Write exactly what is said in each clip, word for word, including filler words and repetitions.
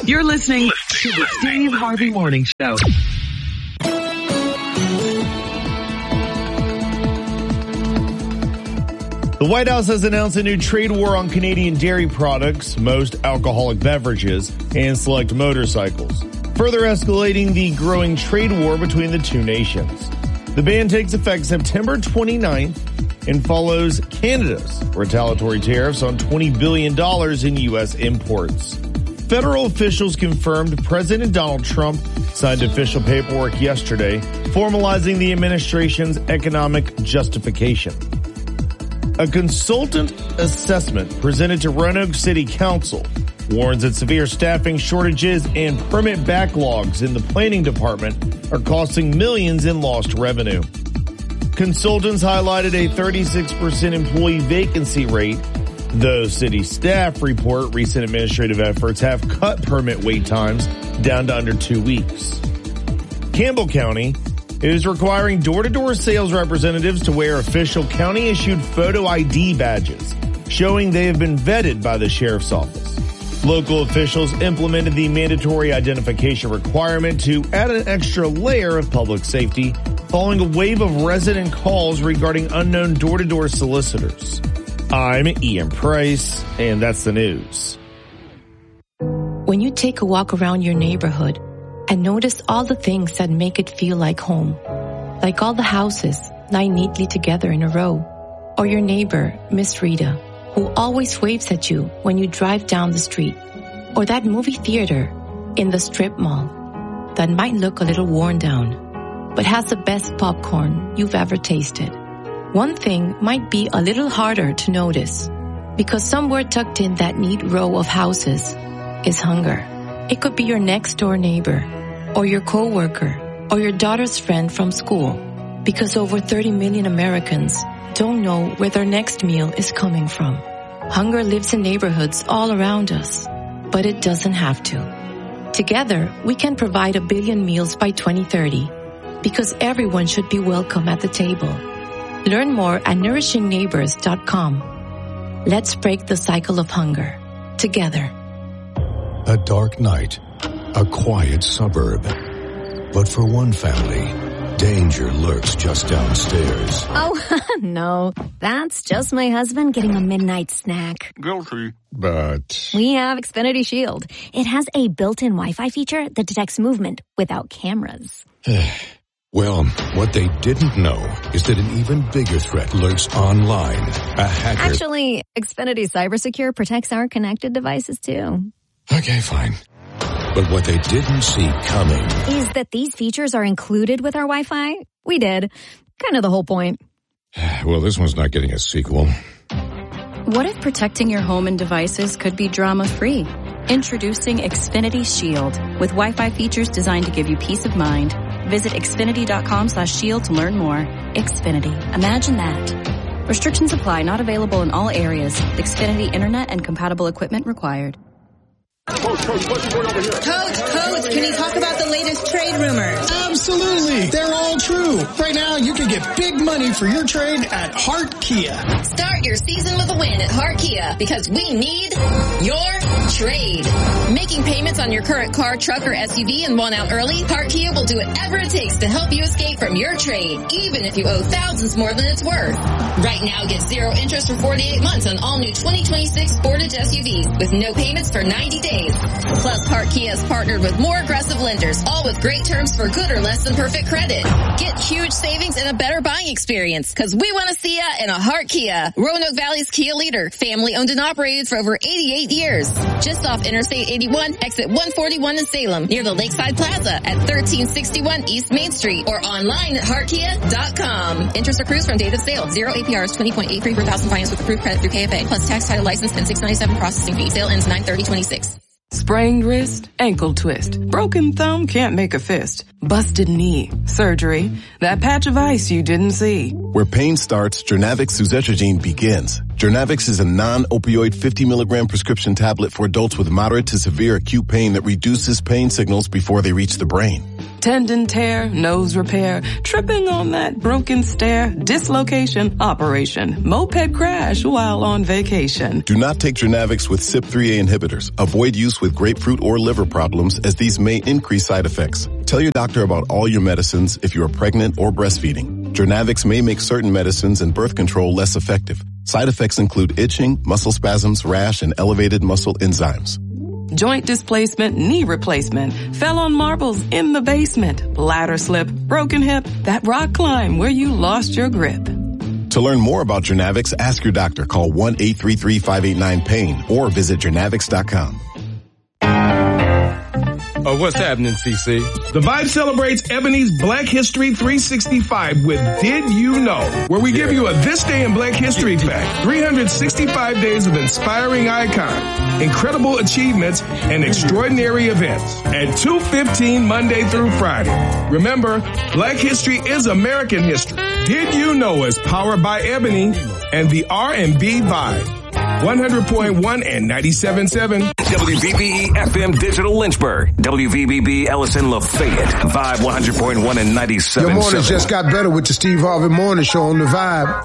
You're listening to the Steve Harvey Morning Show. The White House has announced a new trade war on Canadian dairy products, most alcoholic beverages, and select motorcycles, further escalating the growing trade war between the two nations. The ban takes effect September twenty-ninth and follows Canada's retaliatory tariffs on twenty billion dollars in U S imports. Federal officials confirmed President Donald Trump signed official paperwork yesterday, formalizing the administration's economic justification. A consultant assessment presented to Roanoke City Council warns that severe staffing shortages and permit backlogs in the planning department are costing millions in lost revenue. Consultants highlighted a thirty-six percent employee vacancy rate, though city staff report recent administrative efforts have cut permit wait times down to under two weeks. Campbell County is requiring door-to-door sales representatives to wear official county-issued photo I D badges, showing they have been vetted by the sheriff's office. Local officials implemented the mandatory identification requirement to add an extra layer of public safety, following a wave of resident calls regarding unknown door-to-door solicitors. I'm Ian Price, and that's the news. When you take a walk around your neighborhood and notice all the things that make it feel like home, like all the houses lying neatly together in a row, or your neighbor, Miss Rita, who always waves at you when you drive down the street, or that movie theater in the strip mall that might look a little worn down, but has the best popcorn you've ever tasted. One thing might be a little harder to notice, because somewhere tucked in that neat row of houses is hunger. It could be your next door neighbor, or your coworker, or your daughter's friend from school, because over thirty million Americans don't know where their next meal is coming from. Hunger lives in neighborhoods all around us, but it doesn't have to. Together, we can provide a billion meals by twenty thirty, because everyone should be welcome at the table. Learn more at nourishing neighbors dot com. Let's break the cycle of hunger together. A dark night, a quiet suburb. But for one family, danger lurks just downstairs. Oh, no. That's just my husband getting a midnight snack. Guilty. But We have Xfinity Shield. It has a built-in Wi-Fi feature that detects movement without cameras. well, what they didn't know is that an even bigger threat lurks online. A hacker. Actually, Xfinity Cybersecure protects our connected devices, too. Okay, fine. But what they didn't see coming is that these features are included with our Wi-Fi. We did. Kind of the whole point. Well, this one's not getting a sequel. What if protecting your home and devices could be drama-free? Introducing Xfinity Shield with Wi-Fi features designed to give you peace of mind. Visit Xfinity.com slash shield to learn more. Xfinity. Imagine that. Restrictions apply. Not available in all areas. Xfinity Internet and compatible equipment required. Coach, Coach, what's going over here? Coach, Coach, can you talk about the latest trade rumors? Absolutely. They're all true. Right now, you can get big money for your trade at Hart Kia. Start your season with a win at Hart Kia, because we need your trade. Making payments on your current car, truck, or S U V and want out early? Hart Kia will do whatever it takes to help you escape from your trade, even if you owe thousands more than it's worth. Right now, get zero interest for forty-eight months on all new twenty twenty-six Sportage S U Vs with no payments for ninety days. Plus, Hart Kia has partnered with more aggressive lenders, all with great terms for good or less than perfect credit. Get huge savings and a better buying experience, because we want to see ya in a Hart Kia. Roanoke Valley's Kia leader, family owned and operated for over eighty-eight years. Just off Interstate eighty-one, exit one forty-one in Salem, near the Lakeside Plaza at thirteen sixty-one East Main Street, or online at hart kia dot com. Interest accrues from date of sale. Zero A P R is twenty point eight three per thousand finance with approved credit through K F A, plus tax, title, license, and six ninety-seven processing fee. Sale ends nine thirty twenty-six. Sprained wrist, ankle twist, broken thumb can't make a fist, busted knee, surgery, that patch of ice you didn't see. Where pain starts, Jurnavic Suzetrigine begins. Journavx is a non-opioid fifty milligram prescription tablet for adults with moderate to severe acute pain that reduces pain signals before they reach the brain. Tendon tear, nose repair, tripping on that broken stair, dislocation, operation, moped crash while on vacation. Do not take Journavx with C Y P three A inhibitors. Avoid use with grapefruit or liver problems as these may increase side effects. Tell your doctor about all your medicines if you are pregnant or breastfeeding. Journavx may make certain medicines and birth control less effective. Side effects include itching, muscle spasms, rash, and elevated muscle enzymes. Joint displacement, knee replacement, fell on marbles in the basement, ladder slip, broken hip, that rock climb where you lost your grip. To learn more about Journavx, ask your doctor. Call one eight three three, five eight nine, pain or visit Journavx dot com. Oh, what's happening, C C? The Vibe celebrates Ebony's Black History three sixty-five with Did You Know? Where we give you a This Day in Black History fact. three hundred sixty-five days of inspiring icons, incredible achievements, and extraordinary events at two fifteen Monday through Friday. Remember, Black History is American history. Did You Know is powered by Ebony and the R and B Vibe. one hundred point one and ninety-seven point seven. W V B E F M Digital Lynchburg. W V B B Ellison Lafayette. Vibe one hundred point one and ninety-seven point seven. Your mornings just got better with the Steve Harvey Morning Show on the Vibe.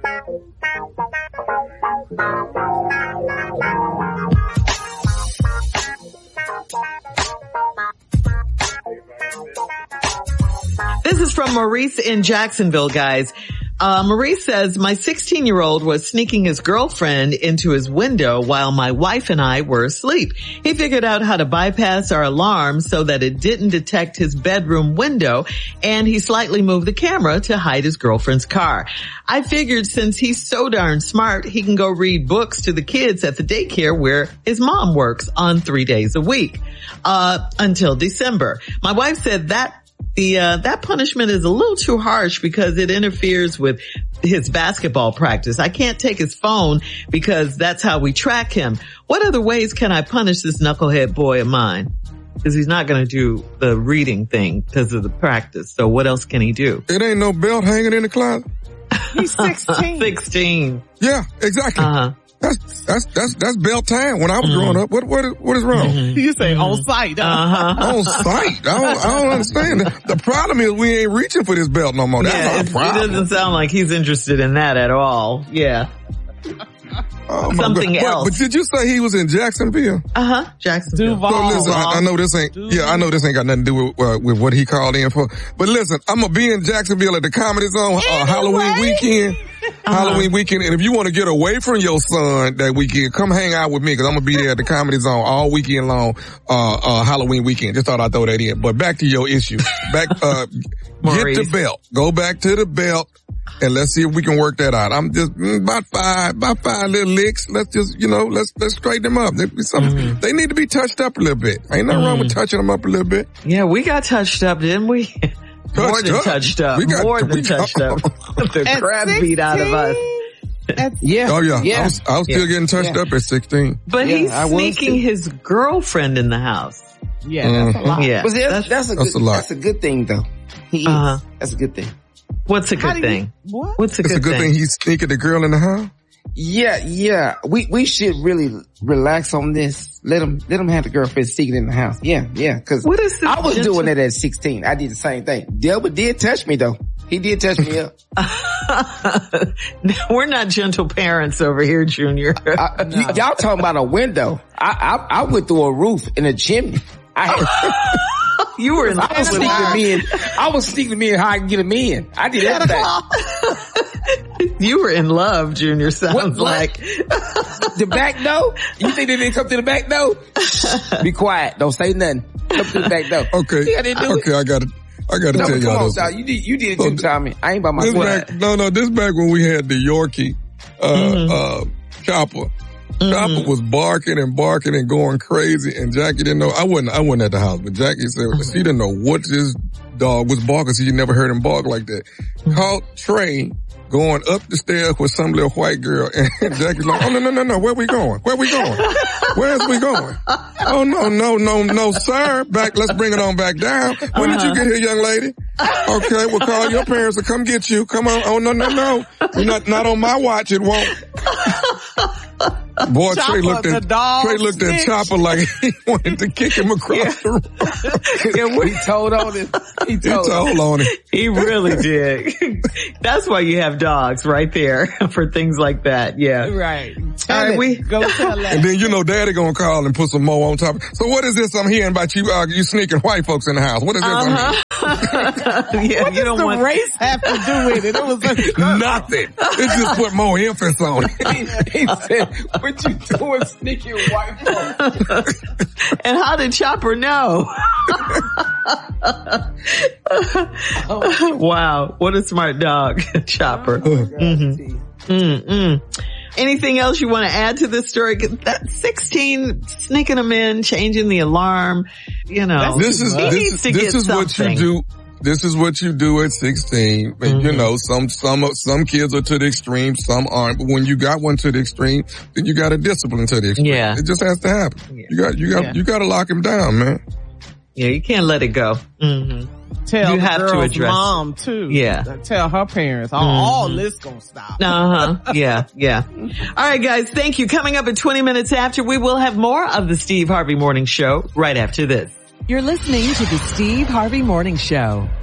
This is from Maurice in Jacksonville, guys. Uh, Maurice says, my sixteen-year-old was sneaking his girlfriend into his window while my wife and I were asleep. He figured out how to bypass our alarm so that it didn't detect his bedroom window, and he slightly moved the camera to hide his girlfriend's car. I figured since he's so darn smart, he can go read books to the kids at the daycare where his mom works on three days a week, uh, until December. My wife said that The, uh, that punishment is a little too harsh because it interferes with his basketball practice. I can't take his phone because that's how we track him. What other ways can I punish this knucklehead boy of mine? Because he's not going to do the reading thing because of the practice. So what else can he do? It ain't no belt hanging in the closet. He's sixteen. sixteen. Yeah, exactly. Uh-huh. That's, that's, that's, that's belt time when I was mm-hmm. growing up. What, what, what is wrong? Mm-hmm. You say mm-hmm. on site. Uh-huh. On site. I don't, I don't understand. The problem is we ain't reaching for this belt no more. That's yeah, our problem. It doesn't sound like he's interested in that at all. Yeah. Oh Something but, else. But did you say he was in Jacksonville? Uh-huh. Jacksonville. So listen, I, I know this ain't, Duval. yeah, I know this ain't got nothing to do with, uh, with what he called in for. But listen, I'm gonna be in Jacksonville at the Comedy Zone, uh, anyway. Halloween weekend. Uh-huh. Halloween weekend. And if you want to get away from your son that weekend, come hang out with me because I'm going to be there at the Comedy Zone all weekend long, uh, uh, Halloween weekend. Just thought I'd throw that in. But back to your issue. Back, uh, get the belt. Go back to the belt and let's see if we can work that out. I'm just mm, about five, about five little licks. Let's just, you know, let's, let's straighten them up. They, mm-hmm. they need to be touched up a little bit. Ain't nothing mm-hmm. wrong with touching them up a little bit. Yeah, we got touched up, didn't we? Touched More than up. touched up. We got, More than we touched got, up. The crap beat out of us. Yeah. Oh yeah. yeah. I was, I was yeah. still getting touched yeah. up at sixteen. But yeah, he's I sneaking his girlfriend in the house. Yeah, that's mm-hmm. a lot. Yeah. But that's, that's, that's, a that's good, a lot. That's a good thing though. He is. Uh-huh. That's a good thing. What's a good thing? You, what? What's a it's good thing? It's a good thing he's sneaking the girl in the house? Yeah, yeah. We, we should really relax on this. Let him, let him have the girlfriend sneaking in the house. Yeah, yeah. Cause what is I was gentle- doing that at sixteen. I did the same thing. Delbert did touch me though. He did touch me up. We're not gentle parents over here, Junior. I, no. y- y'all talking about a window. I, I, I went through a roof in a chimney. I had, you were in I was sneaking me in. I was sneaking me in how I can get him in. I did everything. You were in love, Junior, sounds what, what? like. The back door? You think they didn't come to the back door? Be quiet. Don't say nothing. Come to the back door. Okay. See how they do okay, it? I got it. I got to no, tell come y'all on, this. Sal. You did, you did it too, so, Tommy. I ain't by my back, No, no, this back when we had the Yorkie, uh, mm-hmm. uh, Chopper. Mm-hmm. Chopper was barking and barking and going crazy, and Jackie didn't know. I wasn't, I wasn't at the house, but Jackie said mm-hmm. she didn't know what this dog was barking. She never heard him bark like that. Mm-hmm. Caught Trey going up the stairs with some little white girl, and Jackie's like, "Oh no, no, no, no! Where we going? Where we going? Where's we going? Oh no, no, no, no, sir! Back, let's bring it on back down. When uh-huh. did you get here, young lady? Okay, we'll call your parents to come get you. Come on. Oh no, no, no! Not, not on my watch. It won't." Boy, Chopper, Trey looked the at dog Trey looked at snitch. Chopper like he wanted to kick him across Yeah. the room. Yeah, what he told on him. He He told, told on him. He really did. That's why you have dogs right there for things like that. Yeah. Right. All right, we Go tell that. And then you know Daddy gonna call and put some more on top. So what is this I'm hearing about you? Uh, you sneaking white folks in the house? What is this? I'm hearing? Uh-huh. Yeah, What you does don't the want race have to do with it? It was a Nothing. It just put more emphasis on it. he said, what you doing sneaking white folks? And how did Chopper know? Wow, what a smart dog, Chopper. Mm-hmm. Mm-mm. Anything else you want to add to this story? That sixteen sneaking them in, changing the alarm, you know. This is he this, needs is- to this get is what you something. do. This is what you do at sixteen. And Mm-hmm. you know, some some some kids are to the extreme, some aren't. But when you got one to the extreme, then you got to discipline to the extreme. Yeah. It just has to happen. You got you got Yeah. you got to lock him down, man. Yeah, you can't let it go. Mm-hmm. tell You the have to girl's address mom too. Yeah. Tell her parents. Oh, Mhm. all this gonna stop. Uh-huh. Yeah, yeah. All right, guys. Thank you. Coming up at twenty minutes after, we will have more of the Steve Harvey Morning Show right after this. You're listening to the Steve Harvey Morning Show.